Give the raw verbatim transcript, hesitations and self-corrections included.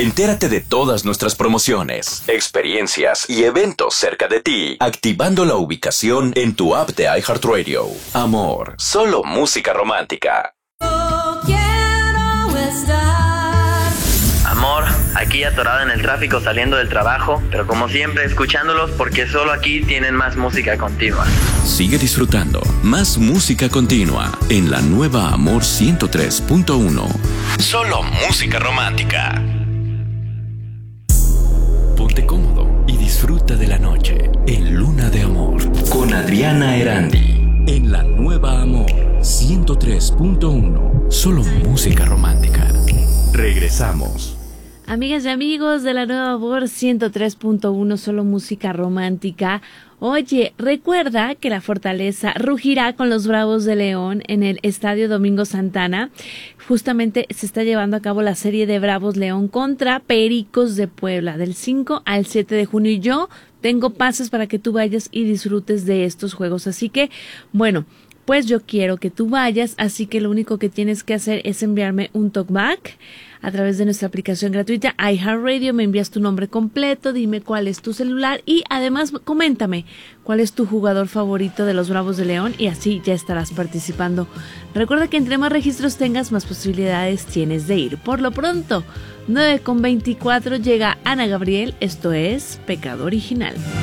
Entérate de todas nuestras promociones, experiencias y eventos cerca de ti, activando la ubicación en tu app de iHeartRadio. Amor, solo música romántica. Amor, aquí atorado en el tráfico saliendo del trabajo, pero como siempre escuchándolos porque solo aquí tienen más música continua. Sigue disfrutando más música continua en la nueva Amor ciento tres punto uno. Solo música romántica. Ponte cómodo y disfruta de la noche en Luna de Amor con Adriana Erandi en la nueva Amor ciento tres punto uno. Solo música romántica. Regresamos. Amigas y amigos de la nueva Amor ciento tres punto uno, solo música romántica. Oye, recuerda que la Fortaleza rugirá con los Bravos de León en el Estadio Domingo Santana. Justamente se está llevando a cabo la serie de Bravos León contra Pericos de Puebla del cinco al siete de junio. Y yo tengo pases para que tú vayas y disfrutes de estos juegos. Así que, bueno, pues yo quiero que tú vayas, así que lo único que tienes que hacer es enviarme un talkback a través de nuestra aplicación gratuita iHeartRadio. Me envías tu nombre completo, dime cuál es tu celular y además coméntame cuál es tu jugador favorito de los Bravos de León y así ya estarás participando. Recuerda que entre más registros tengas, más posibilidades tienes de ir. Por lo pronto, nueve con veinticuatro llega Ana Gabriel, esto es Pecado Original.